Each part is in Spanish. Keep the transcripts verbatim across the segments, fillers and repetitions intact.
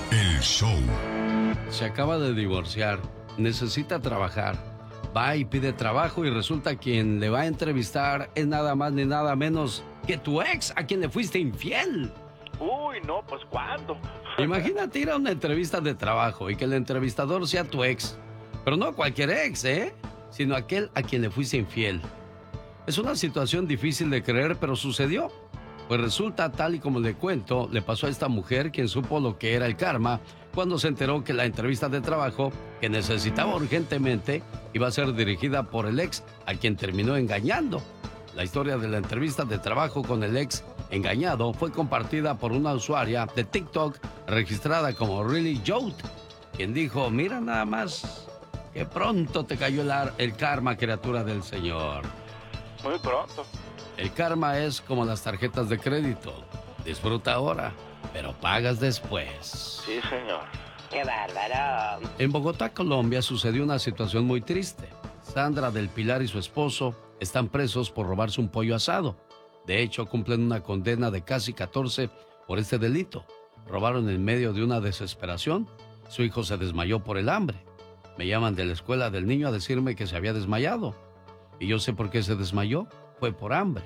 El show. Se acaba de divorciar, necesita trabajar, va y pide trabajo y resulta quien le va a entrevistar es nada más ni nada menos que tu ex, a quien le fuiste infiel. Uy, no, pues ¿cuándo? Imagínate ir a una entrevista de trabajo y que el entrevistador sea tu ex. Pero no cualquier ex, ¿eh? Sino aquel a quien le fuiste infiel. Es una situación difícil de creer, pero sucedió. Pues resulta, tal y como le cuento, le pasó a esta mujer quien supo lo que era el karma cuando se enteró que la entrevista de trabajo que necesitaba urgentemente iba a ser dirigida por el ex a quien terminó engañando. La historia de la entrevista de trabajo con el ex engañado fue compartida por una usuaria de TikTok registrada como Really Jote, quien dijo, mira nada más, que pronto te cayó el, ar el karma, criatura del Señor. Muy pronto. El karma es como las tarjetas de crédito. Disfruta ahora, pero pagas después. Sí, señor. ¡Qué bárbaro! En Bogotá, Colombia, sucedió una situación muy triste. Sandra del Pilar y su esposo están presos por robarse un pollo asado. De hecho, cumplen una condena de casi catorce por este delito. Robaron en medio de una desesperación. Su hijo se desmayó por el hambre. Me llaman de la escuela del niño a decirme que se había desmayado. Y yo sé por qué se desmayó. Fue por hambre.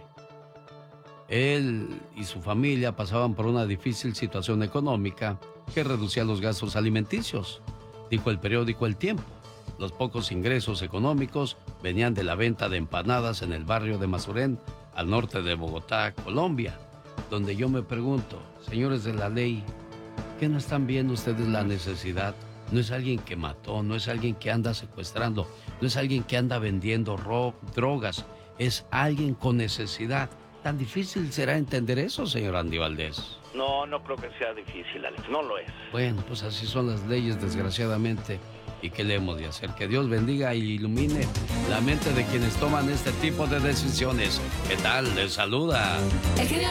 Él y su familia pasaban por una difícil situación económica que reducía los gastos alimenticios, dijo el periódico El Tiempo. Los pocos ingresos económicos venían de la venta de empanadas en el barrio de Mazurén, al norte de Bogotá, Colombia, donde yo me pregunto, señores de la ley, ¿qué no están viendo ustedes la necesidad? No es alguien que mató, no es alguien que anda secuestrando, no es alguien que anda vendiendo ro- drogas, es alguien con necesidad. ¿Tan difícil será entender eso, señor Andy Valdés? No, no creo que sea difícil, Alex. No lo es. Bueno, pues así son las leyes, desgraciadamente. ¿Y qué le hemos de hacer? Que Dios bendiga y ilumine la mente de quienes toman este tipo de decisiones. ¿Qué tal? Les saluda.